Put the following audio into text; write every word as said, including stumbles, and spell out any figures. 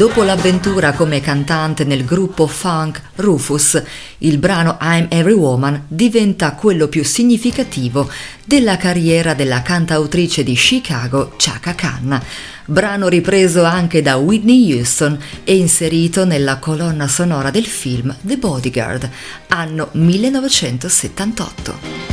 Dopo l'avventura come cantante nel gruppo funk Rufus, il brano I'm Every Woman diventa quello più significativo della carriera della cantautrice di Chicago Chaka Khan, brano ripreso anche da Whitney Houston e inserito nella colonna sonora del film The Bodyguard, anno millenovecentosettantotto.